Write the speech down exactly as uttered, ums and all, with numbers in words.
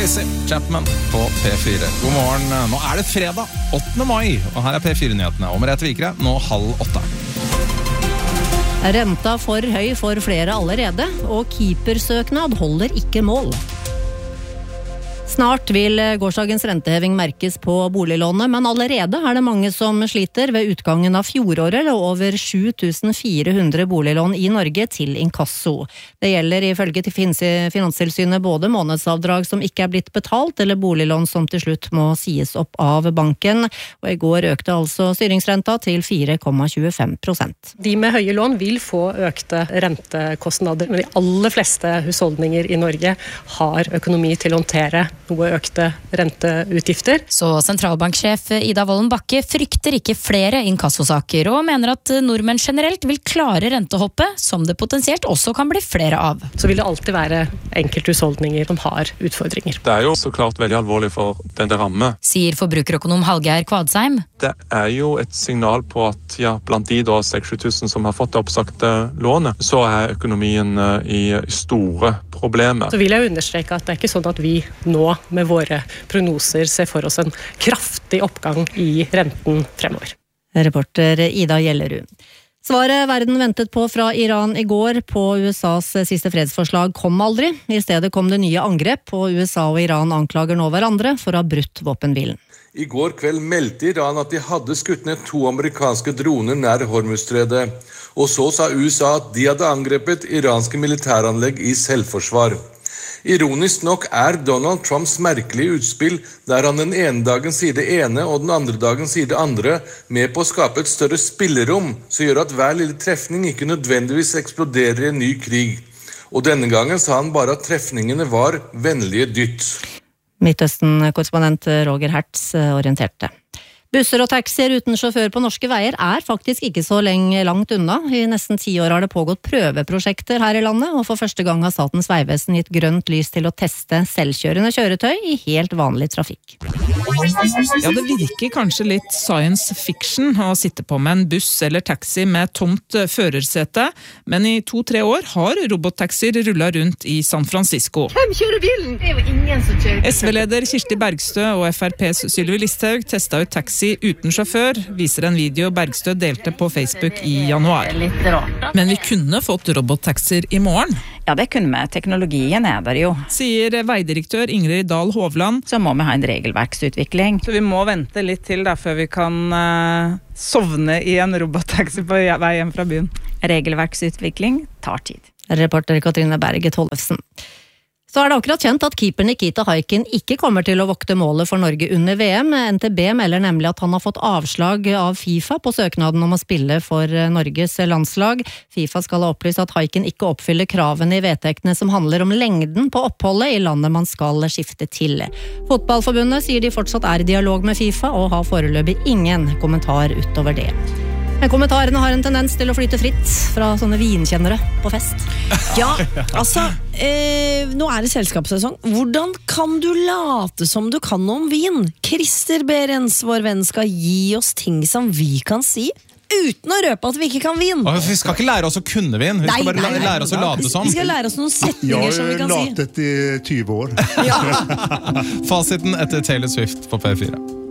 Tracy Chapman på P fire. God morgen, nå er det fredag, åttende mai, og her er P fire-nyhetene. Og Merete Vikre, nå halv åtte. Renta for høy for flere allerede, og keepersøknad holder ikke mål. Snart vil gårsdagens renteheving merkes på boliglånet, men allerede er det mange som sliter. Ved utgangen av fjoråret lå over sju tusen fire hundre boliglån i Norge til inkasso. Det gjelder ifølge til Finanstilsynet både månedsavdrag som ikke er blitt betalt, eller boliglån som til slutt må sies opp av banken. Og i går økte altså styringsrenta til fire komma tjuefem prosent. De med høye lån vil få økte rentekostnader, men de aller fleste husholdninger i Norge har økonomi til å håndtere noe økte renteutgifter. Så sentralbanksjef Ida Wolden Bakke frykter ikke flere inkassosaker, og mener at nordmenn generelt vil klare rentehoppet, som det potensielt også kan bli flere av. Så vil det alltid være enkelthusholdninger som har utfordringer. Det er jo så klart veldig alvorlig for den det rammer. Sier forbrukerøkonom Hallgeir Kvadsheim. Det er jo et signal på at ja, blant de da seks til sju tusen som har fått det oppsagte lånet, så er økonomien i store problemer. Så vil jeg understreke at det er ikke sånn at vi nå med våre prognoser ser for oss en kraftig oppgang i renten fremover. Reporter Ida Gjellerud. Svaret verden ventet på fra Iran i går på U S A's siste fredsforslag kom aldri. I stedet kom det nye angrep, og U S A og Iran anklager nå hverandre for å ha brutt våpenhvilen. I går kveld meldte Iran at de hadde skutt ned to amerikanske droner nær Hormuzstredet. Og så sa U S A at de hadde angrepet iranske militæranlegg i selvforsvar. Ironisk nok er Donald Trumps merkelige utspill, der han den ene dagen sier det ene og den andre dagen sier det andre, med på å skape et større spillerom, som gjør at hver lille trefning ikke nødvendigvis eksploderer i en ny krig. Og denne gangen sa han bare at trefningene var vennlige dytt. Midtøsten-korrespondent Roger Hertz orienterte. Busser og taxier uten sjåfør på norske veier er faktisk ikke så lenge langt unna. I nesten ti år har det pågått prøveprosjekter her i landet, og for første gang har Statens vegvesen gitt grønt lys til å teste selvkjørende kjøretøy i helt vanlig trafikk. Ja, det virker kanskje litt science fiction å sitte på med en buss eller taxi med tomt førersete, men i to-tre år har robottaxier rullet rundt i San Francisco. Hvem kjører bilen? Det er jo ingen som kjører. S V-leder Kirsti Bergstø og F R P's Sylvi Listhaug testet ut taxi uten sjåfør, viser en video Bergstø delte på Facebook i januar. Men vi kunne fått robottaxier i morgen. Ja, det kunne vi. Teknologien er der jo. Sier veidirektør Ingrid Dahl Hovland. Så må vi ha en regelverksutvikling. Så vi må vente litt til da, før vi kan uh, sovne i en robottaxi på vei hjem fra byen. Regelverksutvikling tar tid. Reporter Katrine Berge Tollefsen. Så er det akkurat kjent at keeper Nikita Haikin ikke kommer til å vokte målet for Norge under V M. N T B melder nemlig at han har fått avslag av FIFA på søknaden om å spille for Norges landslag. FIFA skal ha opplyst at Haikin ikke oppfyller kravene i vedtektene som handler om lengden på oppholdet i landet man skal skifte til. Fotballforbundet sier de fortsatt er i dialog med FIFA og har foreløpig ingen kommentar utover det. Men kommentarene har en tendens til å flyte fritt fra sånne vinkjennere på fest. Ja, altså, eh, nå er det selskapssesong. Hvordan kan du late som du kan om vin? Christer Berens, vår venn, skal gi oss ting som vi kan si uten å røpe at vi ikke kan vin. Og vi skal ikke lære oss å kunne vin. Vi skal bare nei, nei, lære oss å late som. Vi skal lære oss noen setninger som vi kan si. Jeg har latet i tyve år. Fasiten etter Taylor Swift på P fire.